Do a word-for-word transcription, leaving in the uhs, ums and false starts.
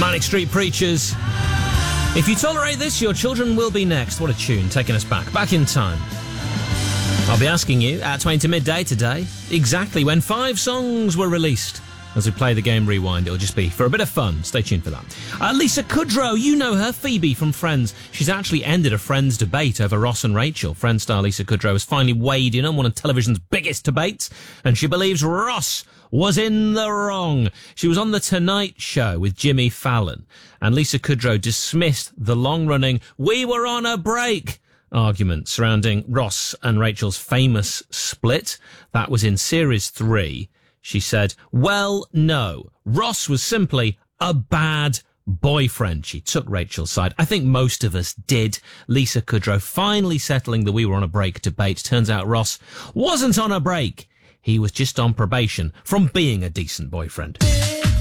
Manic Street Preachers. If you tolerate this, your children will be next. What a tune, taking us back, back in time. I'll be asking you at twenty to midday today exactly when five songs were released. As we play the game Rewind, it'll just be for a bit of fun. Stay tuned for that. Uh, Lisa Kudrow, you know her, Phoebe from Friends. She's actually ended a Friends debate over Ross and Rachel. Friends star Lisa Kudrow has finally weighed in on one of television's biggest debates, and she believes Ross was in the wrong. She was on The Tonight Show with Jimmy Fallon, and Lisa Kudrow dismissed the long-running "we were on a break" argument surrounding Ross and Rachel's famous split. That was in series three. She said, well, no, Ross was simply a bad boyfriend. She took Rachel's side. I think most of us did. Lisa Kudrow finally settling the "we were on a break" debate. Turns out Ross wasn't on a break. He was just on probation from being a decent boyfriend.